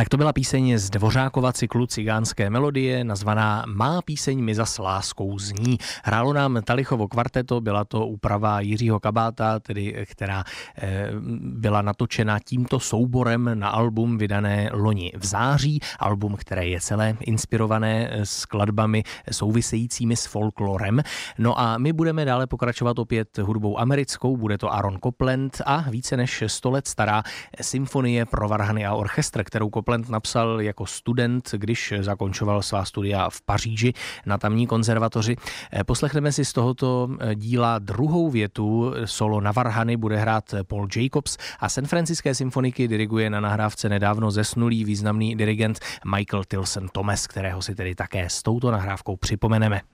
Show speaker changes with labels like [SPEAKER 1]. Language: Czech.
[SPEAKER 1] Tak to byla píseň z Dvořákova cyklu Cigánské melodie, nazvaná Má píseň mi zas láskou zní. Hrálo nám Talichovo kvarteto, byla to úprava Jiřího Kabáta, tedy která byla natočena tímto souborem na album vydané loni v září. Album, které je celé inspirované skladbami souvisejícími s folklorem. No a my budeme dále pokračovat opět hudbou americkou, bude to Aaron Copland a více než 100 let stará symfonie pro varhany a orchestr, kterou Copland napsal jako student, když zakončoval svá studia v Paříži na tamní konzervatoři. Poslechneme si z tohoto díla druhou větu. Solo na varhany bude hrát Paul Jacobs a San Franciské symfoniky diriguje na nahrávce nedávno zesnulý významný dirigent Michael Tilson Thomas, kterého si tedy také s touto nahrávkou připomeneme.